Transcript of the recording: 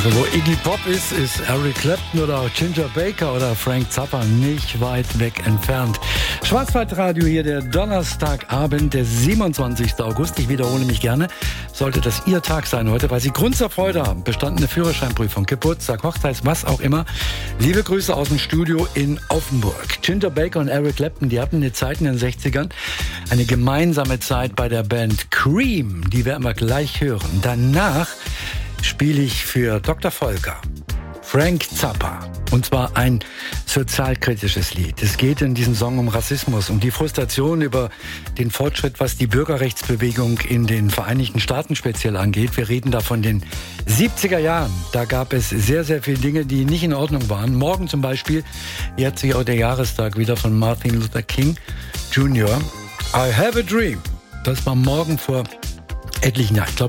Also wo Iggy Pop ist Eric Clapton oder auch Ginger Baker oder Frank Zappa nicht weit weg entfernt. Schwarzwaldradio hier, der Donnerstagabend, der 27. August. Ich wiederhole mich gerne. Sollte das Ihr Tag sein heute, weil Sie Grund zur Freude haben. Bestandene Führerscheinprüfung, Geburtstag, Hochzeits, was auch immer. Liebe Grüße aus dem Studio in Offenburg. Ginger Baker und Eric Clapton, die hatten eine Zeit in den 60ern. Eine gemeinsame Zeit bei der Band Cream. Die werden wir gleich hören. Danach spiele ich für Dr. Volker Frank Zappa. Und zwar ein sozialkritisches Lied. Es geht in diesem Song um Rassismus, um die Frustration über den Fortschritt, was die Bürgerrechtsbewegung in den Vereinigten Staaten speziell angeht. Wir reden da von den 70er Jahren. Da gab es sehr, sehr viele Dinge, die nicht in Ordnung waren. Morgen zum Beispiel jährt sich auch der Jahrestag wieder von Martin Luther King Jr. I have a dream. Das war morgen vor etlichen Jahren. Ich glaube,